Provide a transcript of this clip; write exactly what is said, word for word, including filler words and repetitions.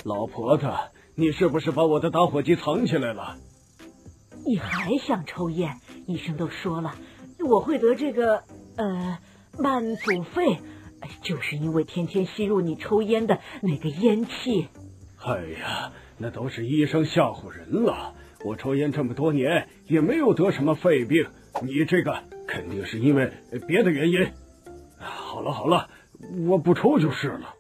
老婆子，你是不是把我的打火机藏起来了？ 你还想抽烟？医生都说了，我会得这个呃慢阻肺，就是因为天天吸入你抽烟的那个烟气。 哎呀，那都是医生吓唬人了。我抽烟这么多年也没有得什么肺病，你这个肯定是因为别的原因。好了好了，我不抽就是了。